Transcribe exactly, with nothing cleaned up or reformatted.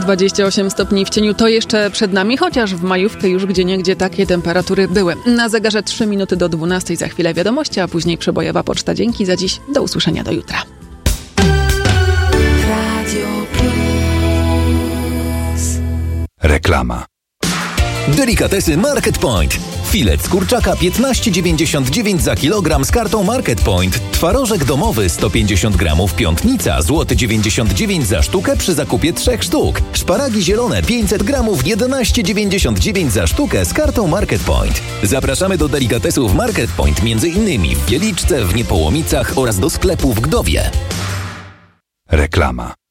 dwadzieścia osiem stopni w cieniu to jeszcze przed nami, chociaż w majówkę już gdzieniegdzie takie temperatury były. Na zegarze trzy minuty do dwunastej, za chwilę wiadomości, a później przebojowa poczta. Dzięki za dziś, do usłyszenia do jutra. Reklama. Delikatesy Market Point. Filet z kurczaka piętnaście dziewięćdziesiąt dziewięć za kilogram z kartą Market Point. Twarożek domowy sto pięćdziesiąt gramów piątnica, złoty dziewięćdziesiąt dziewięć za sztukę przy zakupie trzech sztuk. Szparagi zielone pięćset gramów jedenaście dziewięćdziesiąt dziewięć za sztukę z kartą Market Point. Zapraszamy do delikatesów Market Point, między innymi w Wieliczce, w Niepołomicach oraz do sklepu w Gdowie. Reklama.